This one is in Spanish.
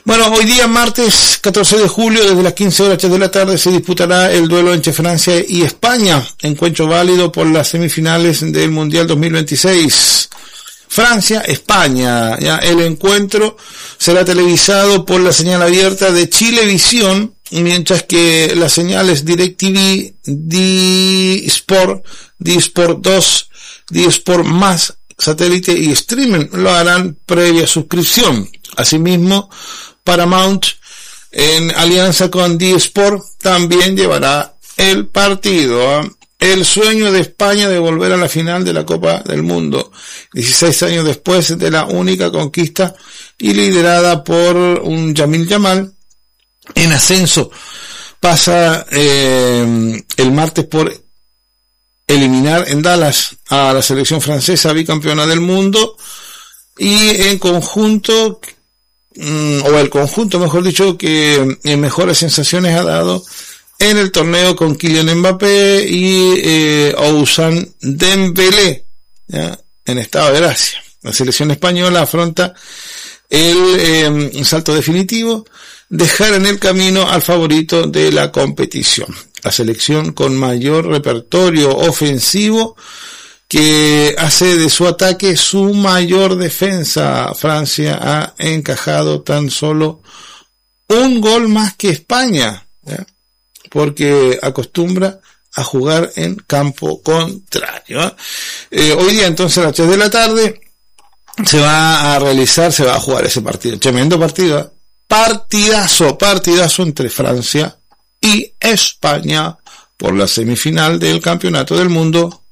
Bueno, hoy día martes 14 de julio, desde las 15 horas de la tarde, se disputará el duelo entre Francia y España, encuentro válido por las semifinales del Mundial 2026. Francia-España, ya el encuentro será televisado por la señal abierta de Chilevisión, mientras que las señales DirecTV, D-Sport, D-Sport 2, D-Sport más, satélite y streaming lo harán previa suscripción. Asimismo, Paramount, en alianza con D-Sport, también llevará el partido. El sueño de España de volver a la final de la Copa del Mundo, 16 años después de la única conquista y liderada por un Lamine Yamal en ascenso, pasa el martes por eliminar en Dallas a la selección francesa bicampeona del mundo, y en conjunto, o el conjunto mejor dicho, que mejores sensaciones ha dado en el torneo con Kylian Mbappé y Ousmane Dembélé, ¿ya?, en estado de gracia. La selección española afronta el salto definitivo, dejar en el camino al favorito de la competición. La selección con mayor repertorio ofensivo, que hace de su ataque su mayor defensa. Francia ha encajado tan solo un gol más que España, ¿ya?, porque acostumbra a jugar en campo contrario. Hoy día entonces a las 3 de la tarde se va a jugar ese partido. Tremendo partido, ¿eh? Partidazo entre Francia y España por la semifinal del Campeonato del Mundo